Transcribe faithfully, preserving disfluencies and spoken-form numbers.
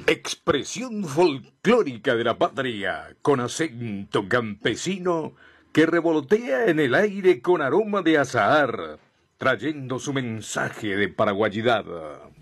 Expresión folclórica de la patria, con acento campesino que revolotea en el aire con aroma de azahar, trayendo su mensaje de paraguayidad.